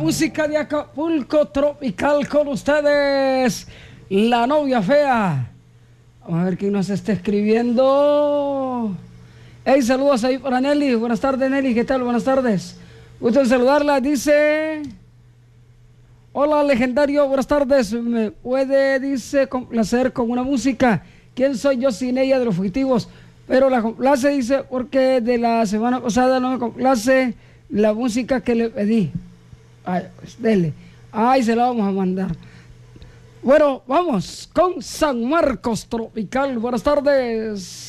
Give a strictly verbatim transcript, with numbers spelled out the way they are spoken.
música de Acapulco Tropical con ustedes, La Novia Fea. Vamos a ver quién nos está escribiendo. Hey, saludos ahí para Nelly. Buenas tardes, Nelly. ¿Qué tal? Buenas tardes. Gusto en saludarla. Dice: hola, legendario. Buenas tardes. ¿Me puede, dice, complacer con una música? ¿Quién soy yo sin ella de los fugitivos? Pero la complace, dice, porque de la semana pasada no me complace la música que le pedí. Ay, pues dele. Ay, se la vamos a mandar. Bueno, vamos con San Marcos Tropical. Buenas tardes.